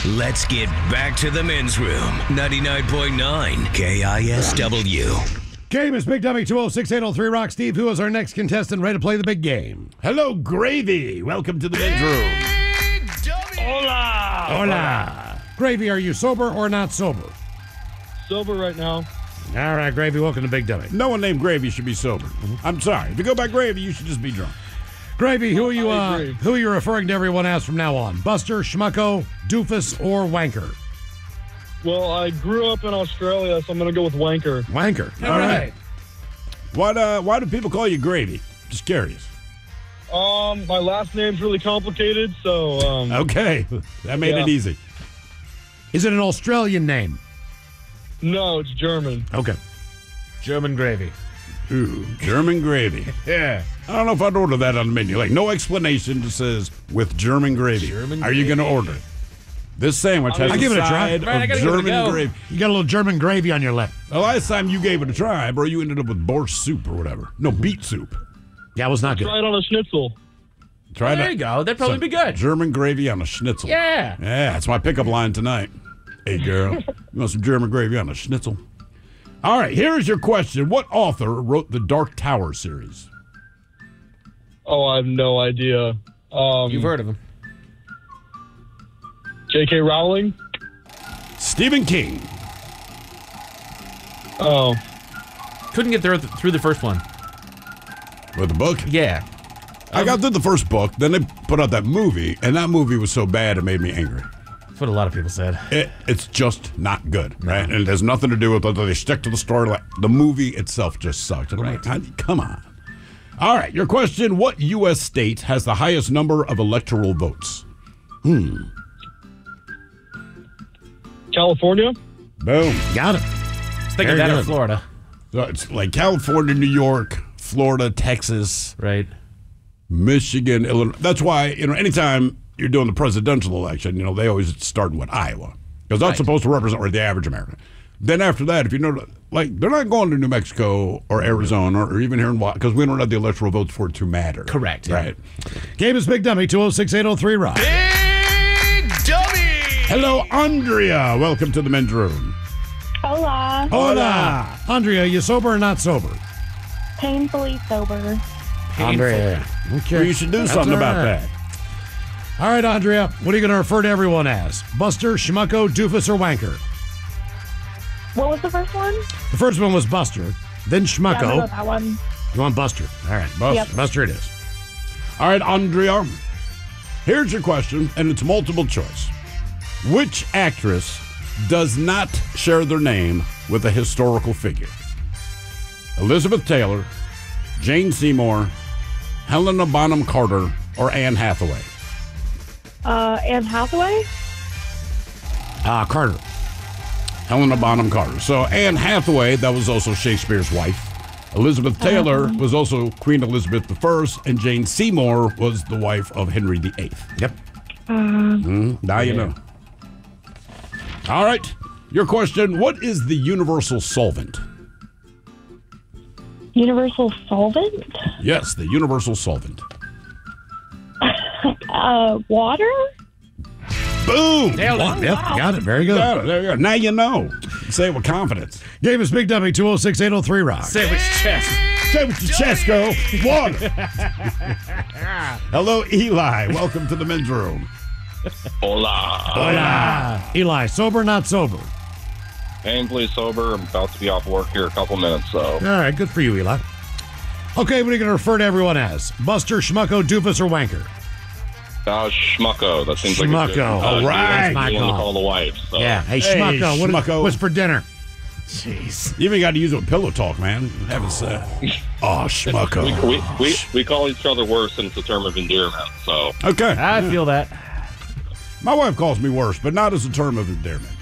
Let's get back to the men's room. 99.9 KISW. Game is Big Dummy 206-803 Rock. Steve, who is our next contestant ready to play the big game? Hello, Gravy. Welcome to the men's room. Hola! Hola. Gravy, are you sober or not sober? Sober right now. All right, Gravy, welcome to Big Dummy. No one named Gravy should be sober. I'm sorry. If you go by Gravy, you should just be drunk. Gravy, who are agree. you referring to everyone as from now on? Buster, Schmucko, Doofus, or Wanker? Well, I grew up in Australia, so I'm going to go with Wanker. Wanker. All right. Why do people call you Gravy? Just curious. My last name's really complicated, so... Okay. That made it easy. Is it an Australian name? No, it's German. Okay. German gravy. Ooh, German Gravy. Yeah. I don't know if I'd order that on the menu. Like, no explanation, just says, with German gravy. German Are you going to gravy. order it? This sandwich has I'll a give it a try. side Right, I of gotta give it a German go. gravy. You got a little German gravy on your lip. The last time you gave it a try, bro, you ended up with borscht soup or whatever. No, beet soup. That was not good. Try it on a schnitzel. Try There that. you go. That'd probably Some be good. German gravy on a schnitzel. Yeah. Yeah, that's my pickup line tonight. Hey, girl, you want some German gravy on a schnitzel? All right, here's your question. What author wrote the Dark Tower series? Oh, I have no idea. You've heard of him. J.K. Rowling? Stephen King. Oh. Couldn't get through the first one. With the book? Yeah. I got through the first book, then they put out that movie, and that movie was so bad it made me angry. That's what a lot of people said. It's just not good, right? And it has nothing to do with whether they stick to the story. Like, the movie itself just sucked. And I'm like, come on. All right, your question. What U.S. state has the highest number of electoral votes? California? Boom. Got it. Just think Very of that in good. Florida. So it's like California, New York, Florida, Texas, Right. Michigan, Illinois. That's why, anytime you're doing the presidential election, they always start with Iowa. Because that's supposed to represent the average American. Then after that, if you know, like, they're not going to New Mexico or Arizona or even here in Washington, because we don't have the electoral votes for it to matter. Correct, yeah. Right. Game is Big Dummy 206-803 Rock. Big Dummy! Hello, Andrea. Welcome to the men's room. Hola. Hola. Andrea, you sober or not sober? Painfully sober. Andrea. Okay. Well, you should do That's something all about right. that. All right, Andrea, what are you going to refer to everyone as? Buster, Schmucko, Doofus, or Wanker? What was the first one? The first one was Buster, then Yeah, I know Schmucko. that one. You want Buster? All right, Buster. Yep. Buster it is. All right, Andrea. Here's your question, and it's multiple choice. Which actress does not share their name with a historical figure? Elizabeth Taylor, Jane Seymour, Helena Bonham Carter, or Anne Hathaway? Anne Hathaway? Carter. Helena Bonham Carter. So Anne Hathaway, that was also Shakespeare's wife. Elizabeth Taylor was also Queen Elizabeth I, and Jane Seymour was the wife of Henry VIII. Yep. Now you know. All right. Your question, what is the universal solvent? Universal solvent? Yes, the universal solvent. Water? Boom! Nailed it. Yep, got it. Very good. Got it. There you go. Now you know. Say it with confidence. Game is Big Dummy 206-803 Rock. Sandwich chest. Say it with your chest, go. Water. Hello, Eli. Welcome to the men's room. Hola. Eli, sober or not sober? Painfully sober. I'm about to be off work here in a couple minutes, so. All right, good for you, Eli. Okay, what are you going to refer to everyone as? Buster, Schmucko, Doofus, or Wanker? Schmucko. That seems like a good Schmucko. All right. My You want to call. call the wife. So. Yeah. Hey, Hey, Schmucko, Schmucko. what's for dinner? Jeez. You even got to use it with pillow talk, man. Haven't said. Oh, schmucko. We call each other worse, and it's a term of endearment. So. Okay. I feel that. My wife calls me worse, but not as a term of endearment.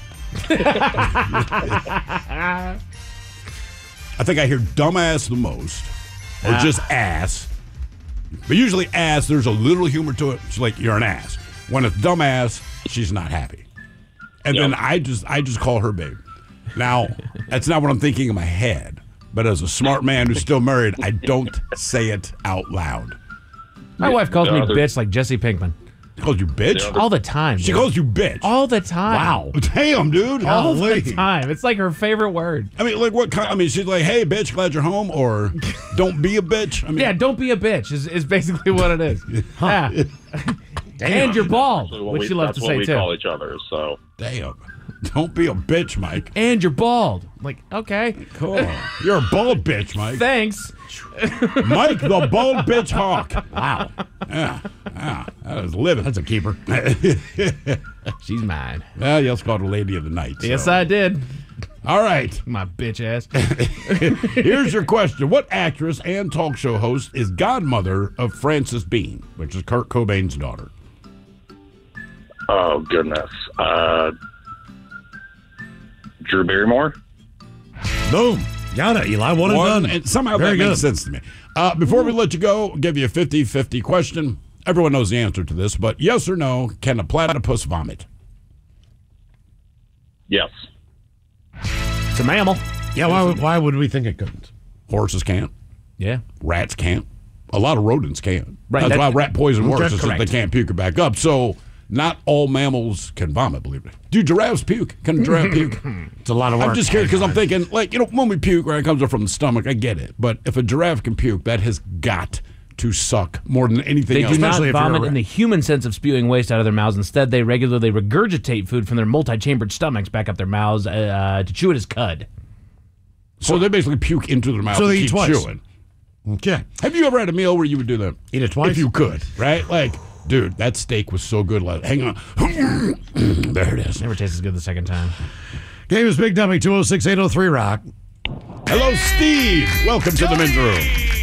I think I hear dumbass the most, or just ass. But usually ass, there's a little humor to it. It's like, you're an ass. When it's dumbass, she's not happy. And then I just call her babe. Now, that's not what I'm thinking in my head. But as a smart man who's still married, I don't say it out loud. My wife calls me other- bitch like Jesse Pinkman. She calls you bitch? All the time. She dude. calls you bitch. all the time. Wow. Damn, dude. All Golly. the time. It's like her favorite word. I mean, like what kind? I mean, she's like, "Hey, bitch, glad you're home," or "Don't be a bitch." I mean, Yeah, don't be a bitch is basically what it is. Yeah. And you're bald, which she loves to that's say what we too. call each other. So damn. Don't be a bitch, Mike. And you're bald. I'm like, okay. Cool. You're a bald bitch, Mike. Thanks. Mike, the bald bitch hawk. Wow. Yeah. That is living. That's a keeper. She's mine. Well, you also called her Lady of the Night. Yes, so. I did. All right. My bitch ass. Here's your question. What actress and talk show host is godmother of Frances Bean, which is Kurt Cobain's daughter? oh goodness, Drew Barrymore. Boom. Got it, Eli. One and done. And somehow Very that makes good. sense to me. Before we let you go, I'll give you a 50-50 question. Everyone knows the answer to this, but yes or no, can a platypus vomit? Yes. It's a mammal. Yeah, why would we think it couldn't? Horses can't. Yeah. Rats can't. A lot of rodents can't. Right, That's that- why rat poison works. That's Is that they correct. can't puke it back up. So not all mammals can vomit, believe it. Do giraffes puke? Can a giraffe puke? It's a lot of work. I'm just curious because I'm thinking, like, when we puke, right, it comes up from the stomach. I get it. But if a giraffe can puke, that has got to suck more than anything They else. do not Especially if you're a vomit rat. in the human sense of spewing waste out of their mouths. Instead, they regularly regurgitate food from their multi-chambered stomachs back up their mouths to chew it as cud. So they basically puke into their mouth So and they eat keep twice. chewing. Okay. Have you ever had a meal where you would do that? Eat it twice? If you could, right? Like, dude, that steak was so good. Like, hang on. There it is. Never tastes as good the second time. Game is Big Dummy 206-803-ROCK. Hello, Steve. Welcome to the men's room.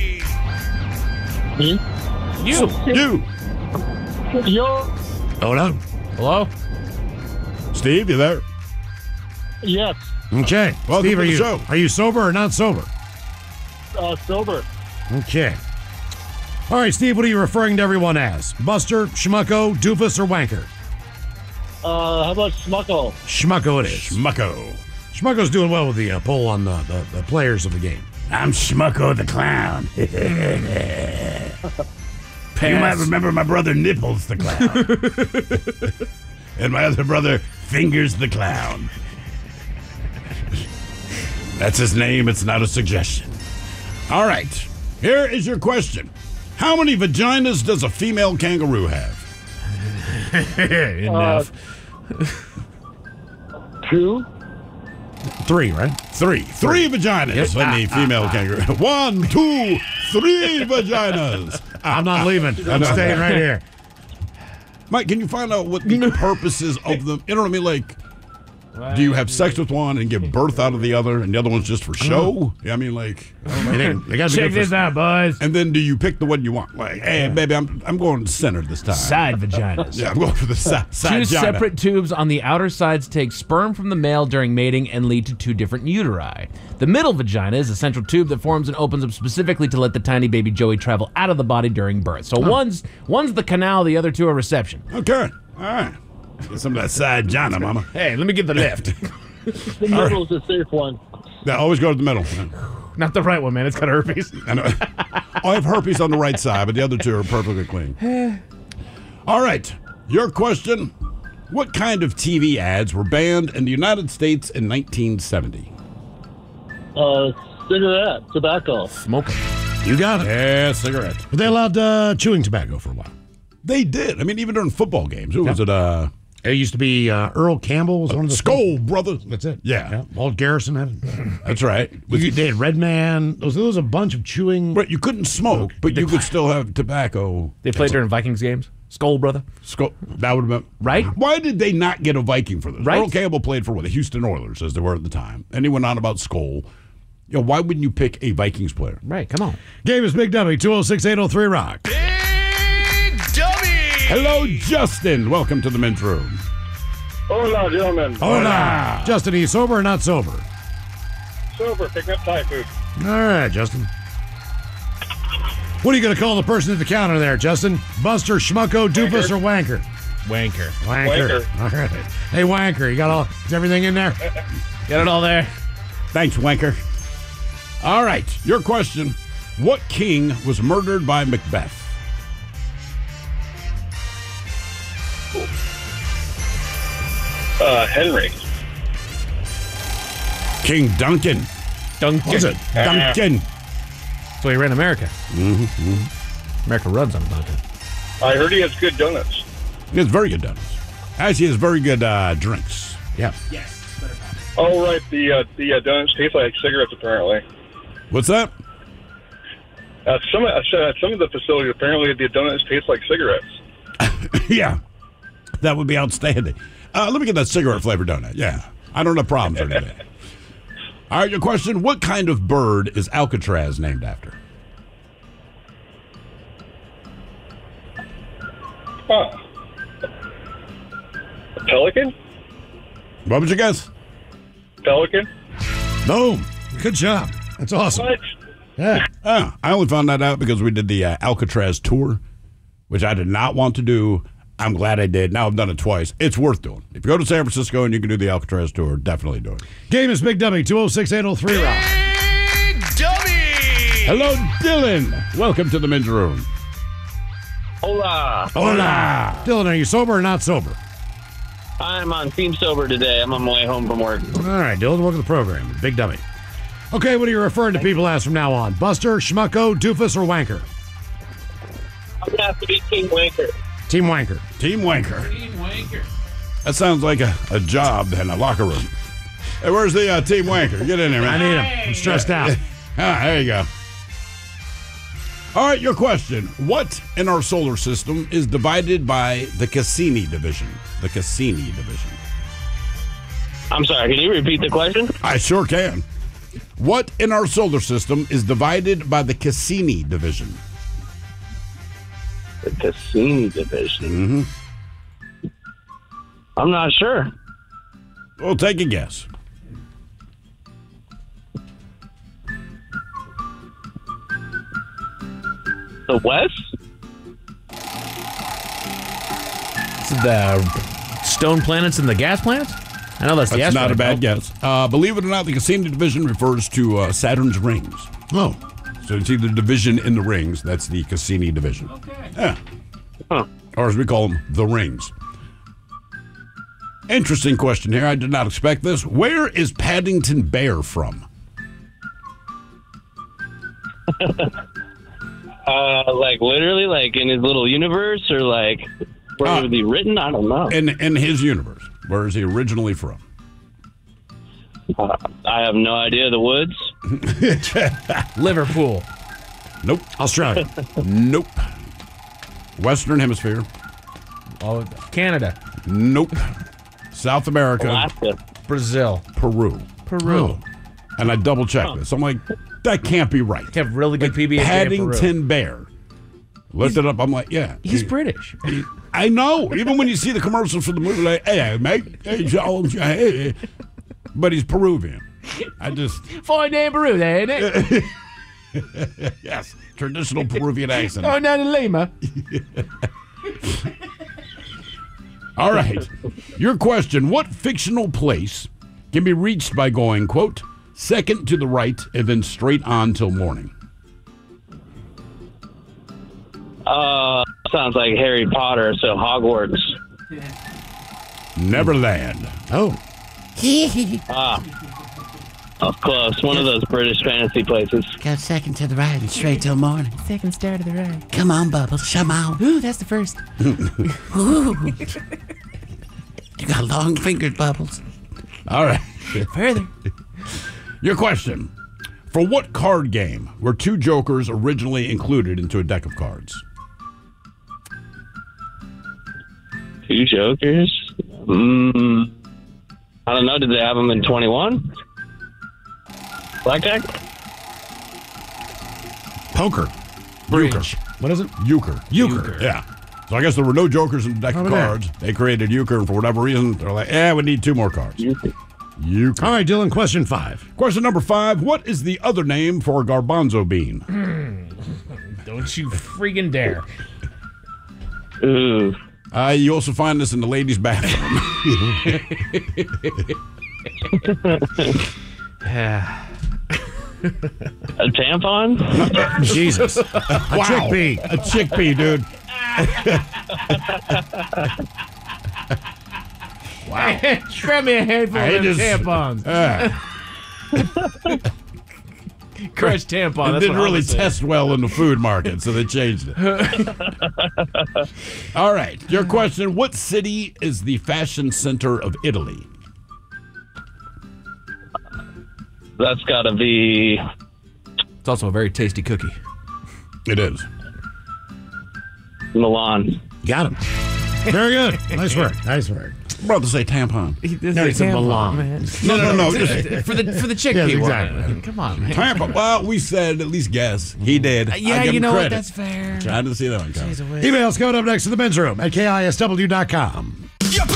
You. You. Hold on. Hello? Steve, you there? Yes, Okay. Welcome Steve, to are the you show. are you sober or not sober? sober. Okay. All right, Steve, what are you referring to everyone as? Buster, Schmucko, Doofus, or Wanker? How about Smuckle? Schmucko it is. Schmucko. Schmucko's doing well with the poll on the players of the game. I'm Schmucko the Clown. You might remember my brother Nipples the Clown. And my other brother Fingers the Clown. That's his name. It's not a suggestion. All right. Here is your question. How many vaginas does a female kangaroo have? Enough. 2. 3, right? Three vaginas in the female kangaroo. 1, 2, 3 vaginas. I'm not leaving. I'm staying right here. Mike, can you find out what the purposes of them? You know what I mean? Like, do you have sex with one and give birth out of the other, and the other one's just for show? Yeah, I mean, like, They got to Check this out, boys. and then do you pick the one you want? Like, hey, baby, I'm going center this time. Side vaginas. Yeah, I'm going for the side. Two vagina. separate tubes on the outer sides take sperm from the male during mating and lead to 2 different uteri. The middle vagina is a central tube that forms and opens up specifically to let the tiny baby Joey travel out of the body during birth. So one's the canal, the other 2 are reception. Okay, all right. Get some of that side vagina, mama. Hey, let me get the lift. The middle is a safe one. Yeah, always go to the middle. Not the right one, man. It's got herpes. I know. I have herpes on the right side, but the other 2 are perfectly clean. All right, your question. What kind of TV ads were banned in the United States in 1970? Cigarette, tobacco. Smoking. You got it. Yeah, cigarette. But they allowed chewing tobacco for a while. They did. I mean, even during football games. Who was it? It used to be Earl Campbell was one of the Skull Brothers. That's it. Yeah. Walt Garrison had it. That's right. They had Redman. There was a bunch of chewing. Right, you couldn't smoke, but you could still have tobacco. They played during Vikings games. Skull brother. That would have been Right? Why did they not get a Viking for this? Right. Earl Campbell played for the Houston Oilers, as they were at the time, and he went on about Skull. You know, why wouldn't you pick a Vikings player? Right, come on. Game is Big Dummy 206-803-ROCK. Big Dummy. Hello, Justin. Welcome to the men's room. Hola, gentlemen. Hola. Justin, are you sober or not sober? Sober, picking up Thai food. All right, Justin. What are you going to call the person at the counter there, Justin? Buster, Schmucko, Doofus, or Wanker? Wanker. Wanker. All right. Hey, Wanker, you got is everything in there? Got it all there. Thanks, Wanker. All right, your question. What king was murdered by Macbeth? Henry. King Duncan. Duncan. Was it? Duncan. So he ran America. America runs on Duncan. I heard he has good donuts. He has very good donuts. Actually, he has very good drinks. Yeah. Oh, right. The donuts taste like cigarettes, apparently. What's that? Some of the facilities, apparently, the donuts taste like cigarettes. Yeah. That would be outstanding. Let me get that cigarette flavored donut. Yeah. I don't have problems with that. All right, your question. What kind of bird is Alcatraz named after? Huh. A pelican? What would you guess? Pelican? Boom. Good job. That's awesome. What? Yeah. I only found that out because we did the Alcatraz tour, which I did not want to do. I'm glad I did. Now I've done it twice. It's worth doing. If you go to San Francisco and you can do the Alcatraz tour, definitely do it. Game is Big Dummy, 206-803 round. Big Dummy! Hello, Dylan. Welcome to the men's room. Hola. Hola. Dylan, are you sober or not sober? I'm on Team Sober today. I'm on my way home from work. All right, Dylan, welcome to the program. Big Dummy. Okay, what are you referring to people as from now on? Buster, Schmucko, Doofus, or Wanker? I'm going to have to be Team Wanker. Team Wanker. Team Wanker. That sounds like a job in a locker room. Hey, where's the Team Wanker? Get in there, I man. need him. I'm stressed out. There you go. All right, your question. What in our solar system is divided by the Cassini division? The Cassini division. I'm sorry, can you repeat the question? I sure can. What in our solar system is divided by the Cassini division? The Cassini division. Mm-hmm. I'm not sure. Well, take a guess. The West? Is it the stone planets and the gas planets? I know that's the That's not a asteroid bad belt. guess. Believe it or not, the Cassini division refers to Saturn's rings. Oh. So it's either division in the rings. That's the Cassini division. Okay. Yeah. Huh. Or as we call them, the rings. Interesting question here. I did not expect this. Where is Paddington Bear from? Like literally, like in his little universe, or like where was he written? I don't know. In his universe. Where is he originally from? I have no idea. The woods? Liverpool. Nope. Australia. Nope. Western Hemisphere. Oh, Canada. Nope. South America. Alaska. Brazil. Peru. Peru. And I double checked this. I'm like, that can't be right. They have really good PB&J in Peru. Paddington Bear. Looked it up. I'm like, yeah. He's British. I know. Even when you see the commercials for the movie, like, hey, mate. Hey, Jones, hey. But he's Peruvian. I just. Fine name Peru, ain't it? Yes. Traditional Peruvian accent. Going down to Lima. All right. Your question. What fictional place can be reached by going, quote, second to the right and then straight on till morning? Sounds like Harry Potter, so Hogwarts. Neverland. Oh. Oh, close. One of those British fantasy places. Go second to the right and straight till morning. Second star to the right. Come on, Bubbles. Come on. Ooh, that's the first. Ooh. You got long fingers, Bubbles. All right. Further. Your question. For what card game were two jokers originally included into a deck of cards? Two jokers? I don't know. Did they have them in 21? Blackjack? Poker. Bridge. What is it? Euchre. Euchre. Yeah. So I guess there were no jokers in the deck of Over there. cards. They created euchre, and for whatever reason, they're like, we need two more cards. Euchre. All right, Dylan, question 5. Question number 5. What is the other name for a garbanzo bean? Don't you freaking dare. Ooh. You also find this in the ladies' bathroom. A tampon? Jesus. Wow. Chickpea. A chickpea, dude. Wow. Grab me a handful of them tampons. Crushed tampon. It That's didn't what really I'm saying. test well in the food market, so they changed it. All right. Your question: what city is the fashion center of Italy? That's got to be. It's also a very tasty cookie. It is. Milan. Got him. Very good. Nice work. Nice work. I'm about to say tampon. No, it's a Milan. Man. No. for the chick Yes, people. exactly. Come on, man. Tampon. Well, we said at least guess. He did. Yeah, I give you him know what? credit. That's fair. Trying to see that one coming. Emails coming up next to the men's room at KISW.com.